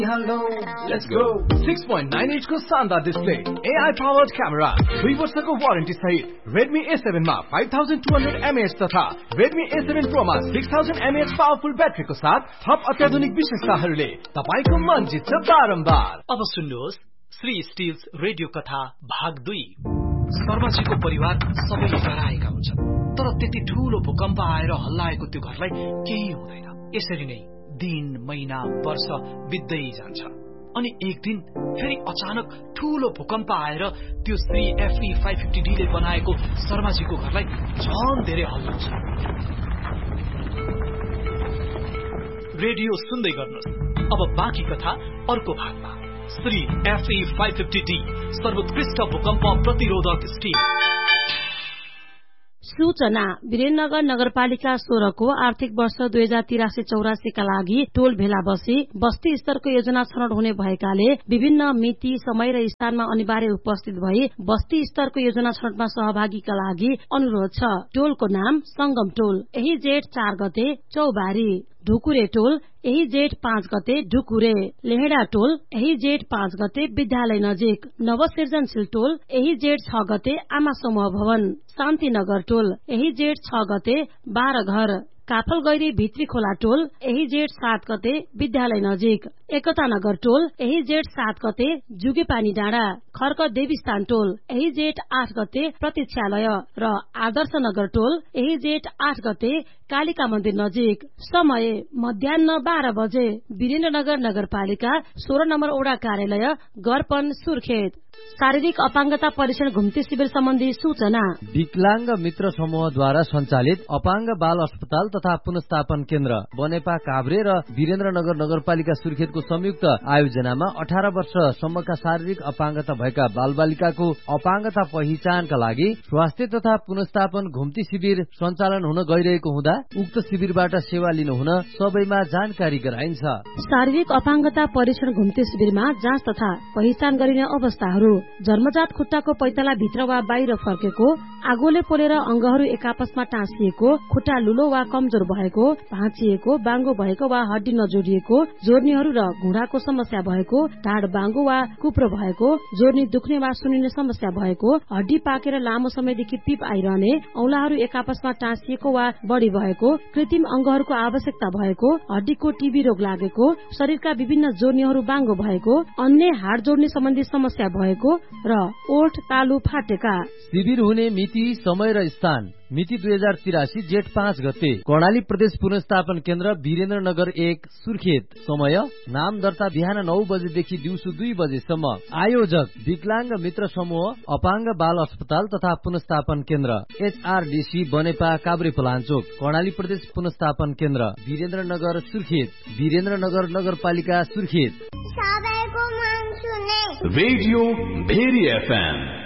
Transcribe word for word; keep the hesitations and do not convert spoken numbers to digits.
Hello, let's go. six point nine inch को शानदार display, A I powered camera, दुई वर्षको वारेन्टी सहित Redmi A seven मा five thousand two hundred milliamp hour तथा Redmi A seven Pro मा six thousand milliamp hour powerful ब्याट्रीको साथ थप अत्याधुनिक विशेषताहरूले तपाईको मन जित्छ बारम्बार। अब सुन्नुहोस् श्री स्टिल्स रेडियो कथा भाग दुई। शर्माजीको परिवार सबैले डराएका हुन्छन्, तर त्यति ठूलो भूकम्प आएर हल्लाएको त्यो घरलाई केही हुँदैन। यसरी नै दिन महिना वर्ष बित्दै जान्छ अनि एक दिन फेरि अचानक ठूलो भूकम्प आएर त्यो Shri FE five fifty D ले बनाएको शर्माजीको घरलाई झन धेरै हल्लाउँछ। रेडियो सुन्दै गर्नुहोस्। अब बाँकी कथा अर्को भागमा। Shri FE five fifty D सर्वोत्कृष्ट भूकम्प प्रतिरोधक स्टिल। सूचना वीरेन्द्रनगर नगरपालिका सोह्र को आर्थिक वर्ष दुई हजार तिरासी चौरासी का लागि टोल भेला बसी बस्ती स्तरको योजना छनौट हुने भएकाले विभिन्न मिति समय र स्थानमा अनिवार्य उपस्थित भई बस्ती स्तरको योजना छनौटमा सहभागीका लागि अनुरोध छ। टोलको नाम संगम टोल, यही जेठ चार गते चौबारी। ढुकुरे टोल यही जेठ पाँच गते ढुकुरे। लेहेडा टोल यही जेठ पाँच गते विद्यालय नजिक। नवसृजनशील टोल यही जेठ छ गते आमा समूह भवन। शान्तिनगर टोल यही जेठ छ गते बाह्र घर। काफल गैरी भित्री खोला टोल यही जेठ सात गते विद्यालय नजिक। एकता नगर टोल यही जेठ सात गते जुगेपानी डाँडा। खर्क देवीस्थान टोल यही जेठ आठ गते प्रतीक्षालय र आदर्श नगर टोल यही जेठ आठ गते कालिका मन्दिर नजिक। समय मध्याह बाह्र बजे। वीरेन्द्रनगर नगरपालिका सोह्र नम्बर ओडा कार्यालय गरपन सुर्खेत। शारीरिक अपाङ्गता परीक्षण घुम्ती शिविर सम्बन्धी सूचना विकलांग मित्र समूहद्वारा सञ्चालित अपाङ्ग बाल अस्पताल तथा पुनस्थापन केन्द्र बनेपा काभ्रे र वीरेन्द्रनगर नगरपालिका सुर्खेतको संयुक्त आयोजनामा अठार वर्षसम्मका शारीरिक अपाङ्गता भएका बालबालिकाको अपाङ्गता पहिचानका लागि स्वास्थ्य तथा पुनस्थापन घुम्ती शिविर सञ्चालन हुन गइरहेको हुँदा उक्त शिविरबाट सेवा लिनु हुन सबैमा जानकारी गराइन्छ। शारीरिक अपाङ्गता परीक्षण घुम्ती शिविरमा जाँच तथा पहिचान गरिने अवस्थाहरू: जन्मजात खुट्टाको पैताला भित्र वा बाहिर फर्केको, आगोले पोलेर अंगहरू एकापसमा टाँसिएको, खुट्टा लुलो वा कमजोर भएको, भाँचिएको, बाङ्गो भएको वा हड्डी नजोडिएको, जोर्नीहरू र घुँडाको समस्या भएको, ढाड बाङ्गो वा कुप्रो भएको, जोर्नी दुख्ने वा सुनिने समस्या भएको, हड्डी पाकेर लामो समयदेखि पिप आइरहने, औंलाहरू एकापसमा टाँसिएको वा बढ़ी भएको, कृत्रिम अंगहरूको आवश्यकता भएको, हड्डीको टीबी रोग लागेको, शरीरका विभिन्न जोर्नीहरू बाङ्गो भएको, अन्य हाड जोड्ने सम्बन्धी समस्या भएको र ओठ तालु फाटेका। शिविर हुने मिति, समय र स्थान: मिति दुई हजार तिरासी जेठ पाँच गते कर्णाली प्रदेश पुनस्थापन केन्द्र वीरेन्द्रनगर एक सुर्खेत। समय नाम दर्ता बिहान नौ बजेदेखि दिउँसो दुई बजेसम्म। आयोजक विकलांग मित्र समूह अपाङ्ग बाल अस्पताल तथा पुनस्थापन केन्द्र एचआरडीसी बनेपा काभ्रे पलाञ्चोक। कर्णाली प्रदेश पुनस्थापन केन्द्र वीरेन्द्रनगर सुर्खेत। वीरेन्द्रनगर नगरपालिका सुर्खेत। Radio very FM